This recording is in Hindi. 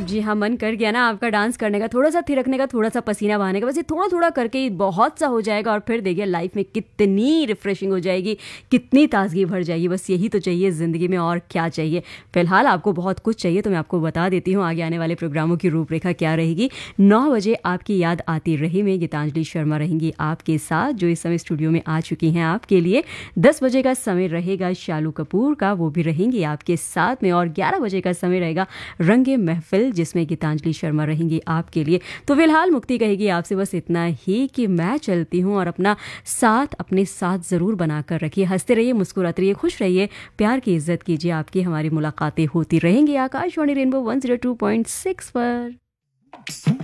जी हाँ, मन कर गया ना आपका डांस करने का, थोड़ा सा थिरकने का, थोड़ा सा पसीना बहाने का, बस ये थोड़ा थोड़ा करके ही बहुत सा हो जाएगा और फिर देखिए लाइफ में कितनी रिफ्रेशिंग हो जाएगी, कितनी ताजगी भर जाएगी। बस यही तो चाहिए ज़िंदगी में, और क्या चाहिए। फिलहाल आपको बहुत कुछ चाहिए तो मैं आपको बता देती हूँ आगे आने वाले प्रोग्रामों की रूपरेखा क्या रहेगी। 9 बजे आपकी याद आती रही में गीतांजलि शर्मा रहेंगी आपके साथ, जो इस समय स्टूडियो में आ चुकी हैं आपके लिए। 10 बजे का समय रहेगा शालू कपूर का, वो भी रहेंगी आपके साथ में। और 11 बजे का समय रहेगा रंगे महफिल, जिसमें गीतांजलि शर्मा रहेंगी आपके लिए। तो फिलहाल मुक्ति कहेगी आपसे बस इतना ही कि मैं चलती हूँ, और अपना साथ अपने साथ ज़रूर बनाकर रखिए। हंसते रहिए, मुस्कुराते रहिए, खुश रहिए, प्यार की इज्जत कीजिए। आपकी हमारी मुलाकातें होती रहेंगी आकाशवाणी रेनबो 102.6 पर।